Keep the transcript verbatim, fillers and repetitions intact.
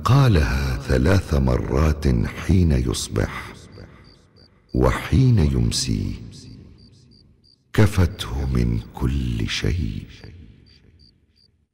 قالها ثلاث مرات حين يصبح وحين يمسي كفته من كل شيء.